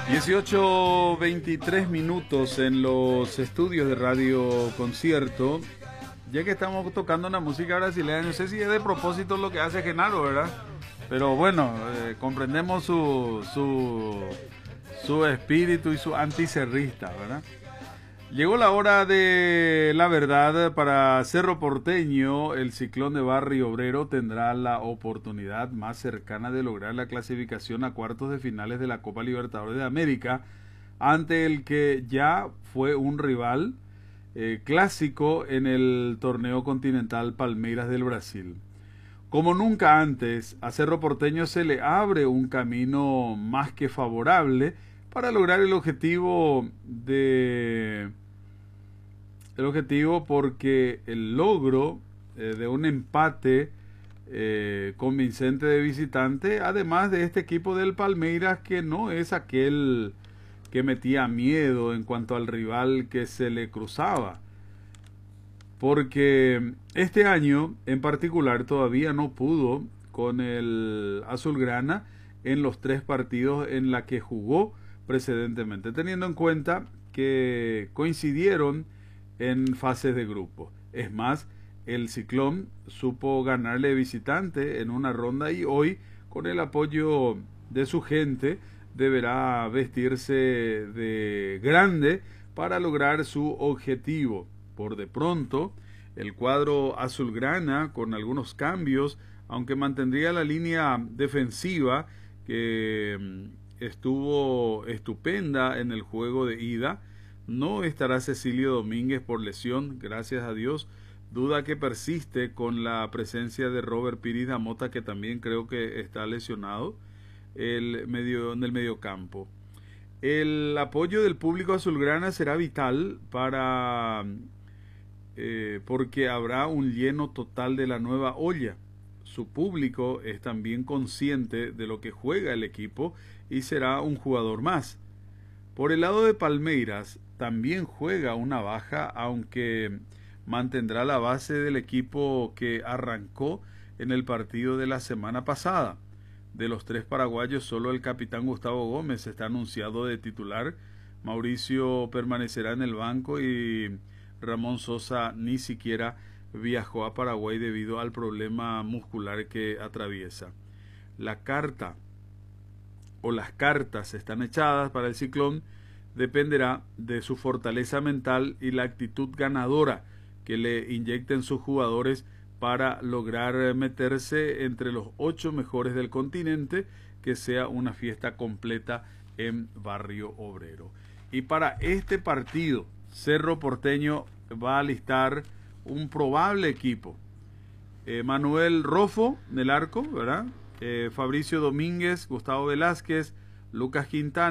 18:23 minutos en los estudios de Radio Concierto. Ya que estamos tocando una música brasileña, no sé si es de propósito lo que hace Genaro, ¿verdad? Pero bueno, comprendemos su espíritu y su anticerrista, ¿verdad? Llegó la hora de la verdad para Cerro Porteño. El Ciclón de Barrio Obrero tendrá la oportunidad más cercana de lograr la clasificación a cuartos de finales de la Copa Libertadores de América, ante el que ya fue un rival clásico en el torneo continental Palmeiras del Brasil. Como nunca antes, a Cerro Porteño se le abre un camino más que favorable para lograr el objetivo porque el logro de un empate convincente de visitante, además de este equipo del Palmeiras, que no es aquel que metía miedo en cuanto al rival que se le cruzaba, porque este año en particular todavía no pudo con el Azulgrana en los 3 partidos en la que jugó precedentemente, teniendo en cuenta que coincidieron en fases de grupo. Es más, el Ciclón supo ganarle visitante en una ronda y hoy, con el apoyo de su gente, deberá vestirse de grande para lograr su objetivo. Por de pronto, el cuadro azulgrana, con algunos cambios, aunque mantendría la línea defensiva que estuvo estupenda en el juego de ida. No estará Cecilio Domínguez por lesión, gracias a Dios, duda que persiste con la presencia de Robert Pires da Mota, que también creo que está lesionado en el mediocampo. El apoyo del público azulgrana será vital porque habrá un lleno total de la nueva olla. Su público es también consciente de lo que juega el equipo y será un jugador más. Por el lado de Palmeiras, también juega una baja, aunque mantendrá la base del equipo que arrancó en el partido de la semana pasada. De los 3 paraguayos, solo el capitán Gustavo Gómez está anunciado de titular. Mauricio permanecerá en el banco y Ramón Sosa ni siquiera viajó a Paraguay debido al problema muscular que atraviesa. Las cartas están echadas para el Ciclón. Dependerá de su fortaleza mental y la actitud ganadora que le inyecten sus jugadores para lograr meterse entre los 8 mejores del continente, que sea una fiesta completa en Barrio Obrero. Y para este partido, Cerro Porteño va a alistar un probable equipo. Manuel Rofo en el arco, ¿verdad? Fabricio Domínguez, Gustavo Velázquez, Lucas Quintana,